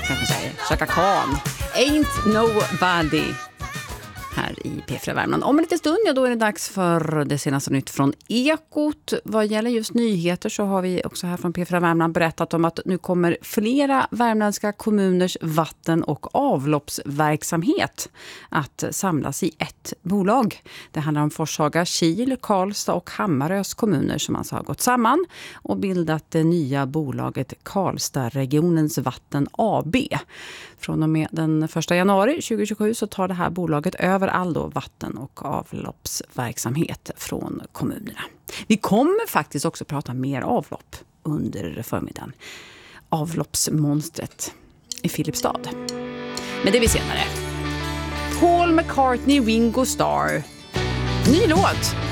kanske säger. Chaka Khan. Ain't nobody. Här i P4 Värmland. Om en liten stund, då är det dags för det senaste nytt från Ekot. Vad gäller just nyheter så har vi också här från P4 Värmland berättat om att nu kommer flera värmländska kommuners vatten- och avloppsverksamhet att samlas i ett bolag. Det handlar om Forshaga, Kil, Karlstad och Hammarös kommuner som alltså har gått samman och bildat det nya bolaget Karlstad-regionens Vatten AB. Från och med den 1 januari 2027 så tar det här bolaget över all vatten- och avloppsverksamhet från kommunerna. Vi kommer faktiskt också prata mer avlopp under förmiddagen. Avloppsmonstret i Filipstad. Men det vi senare. Paul McCartney, Ringo Starr. Ny låt